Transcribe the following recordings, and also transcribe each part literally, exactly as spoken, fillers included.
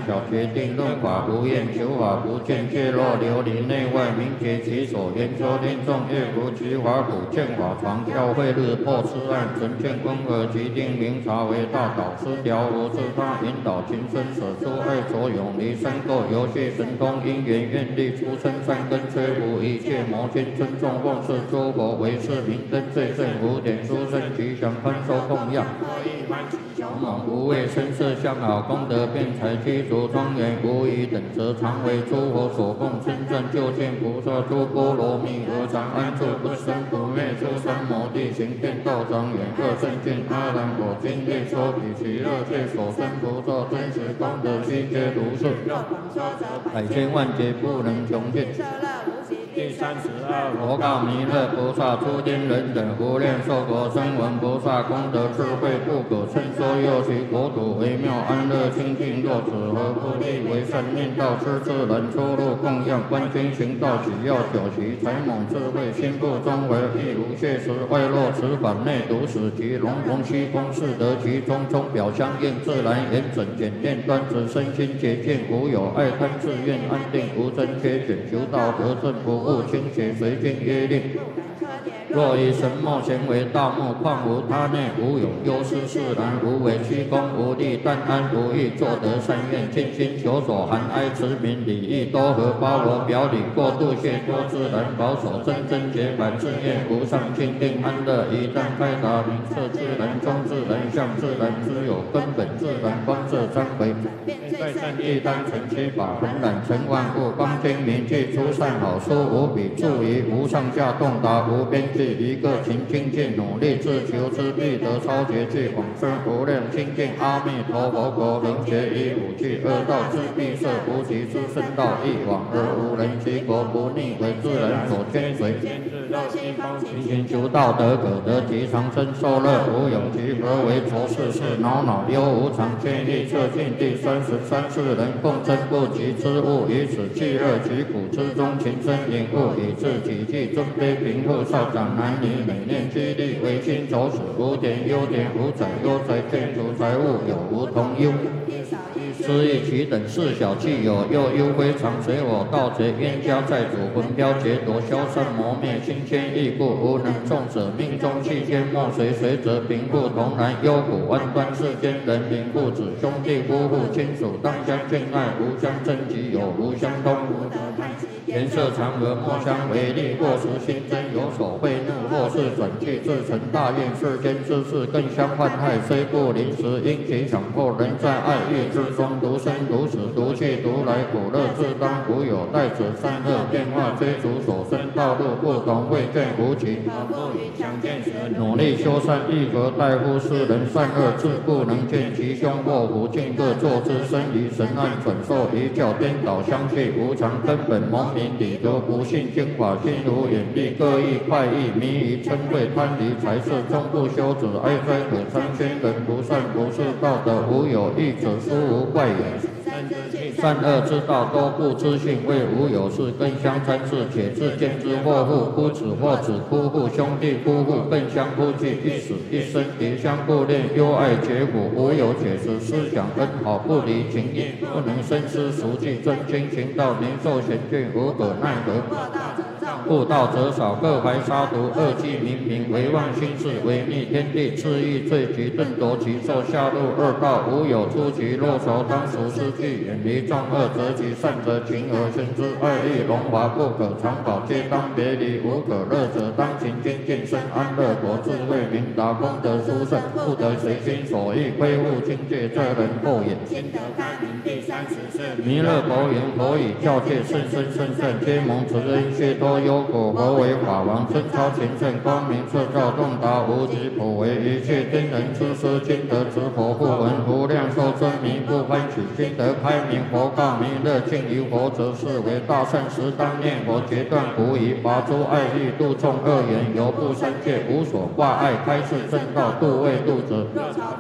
小决定论法无厌，求法不见，切若琉璃内外，明解其所言说天众业如其法普见法常教会日破痴案，纯见温和其定明察为大导师调无自他引导情深舍出爱所永离身垢游戏神通因缘愿力出生三根摧伏一切魔心尊重奉事诸佛为是明灯最胜五点殊胜吉祥宽收供养。勇猛无畏声色相好功德辩才具足庄严无疑等则常为诸佛所供称赞救见菩萨诸波罗蜜何常安住不生不灭诸三摩地行遍道场远恶圣见阿难我今列说比其乐界所生菩萨真实功德悉皆如是，百千万劫不能穷尽。第三十二佛告弥勒菩萨：诸天人等无量寿佛声闻菩萨功德智慧不可称说，又其国土微妙安乐清净。若此何不利为善念道师自然出入供养观经行道只要九其才猛智慧心不中为亦无谢时外落此法内独使其龙龙虚空是得其中中表相应自然严整简练端直身心洁净无有爱贪自愿安定无真缺卷求道得正不误清洁随经约令。若以神墨咸为道目，况无他内无有忧思释然无为虚空无力但安无欲作得善愿尽心求所含哀慈悯礼义多合包罗表里过度谢多自然保守真真洁白自愿无上清定安乐一旦开达明彻自然中自然相自然之有根本自然光色三回在善业单纯七法恒染成万物光精明具出善好书无比注于无上下洞达无边际一个勤精进努力自求之必得超绝具往生无量清净阿弥陀佛国能觉以五具恶道之必设无极之圣道一往而无人其国不逆为自然所牵随勤勤求道德可得其长生受乐无有其何为浊世事恼恼忧无常千亿彻尽第三十三世人共争不及之物以此气恶其苦之中情深隐物以致己计尊卑贫富少长男女美念激励为心走死无点优点无财优财建筑财物有无同忧失意其等事小气有又忧非常随我盗贼冤家债主魂飘劫夺消散磨灭心牵意故无能众者命中气间莫随随则贫富同然忧苦万端世间人民父子兄弟夫妇亲属当相敬爱无相争及有无相通颜色常和莫相为利或时心真有所悖怒或是转去自成大愿世间之事更相患害虽不临时因其强迫人在爱欲之中独生独死独去独来苦乐自当无有待者善恶变化追逐所生道路不同未见无期努力修善亦何待乎世人善恶自不能见其凶祸福尽各作之身于神案转受一教颠倒相续无常根本蒙明理得不信经法心如眼力各异快意迷于嗔恚贪离财色终不修止哀哉可参宣人不善不是道德无有义者殊无怪也善恶之道多不知性为无有事更相参事且自见之祸父夫子或子夫妇兄弟夫妇更相夫聚一死一生敌相互恋忧爱结果无有解释思想恩好不离情义不能深思熟记真经行道年寿贤眷无可奈何悟道则少各怀杀毒恶计冥冥唯妄心事违逆天地赐欲罪其顿夺其寿下入恶道无有出其若熟当熟失去远离众恶则其善则情而生之爱欲荣华不可长保皆当别离无可乐者当勤精进生安乐果智慧明达功德殊胜不得随心所欲亏误境界这人后也心得开明第三十四弥勒佛言佛以教界甚深甚善皆蒙慈恩薛多忧苦佛为法王身超前圣光明彻照洞达无极普为一切天人之师今得之佛不闻无量寿尊弥不欢喜今得开明佛告弥勒敬于佛则是为大圣时当念佛决断无疑拔诸爱欲度众恶缘犹不三界无所挂碍开示正道度未度者若朝当知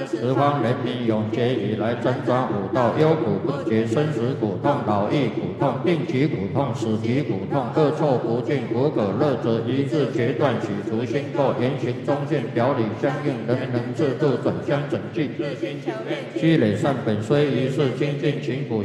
十方人民永劫以来挣扎五道，忧苦不绝，生死苦痛，老易苦痛，病疾苦痛，死疾苦痛，恶臭不净，苦可乐者一日决断，取除心垢，言行中线，表里相应，人人制度转相整进，积累善本，虽一世精进勤苦。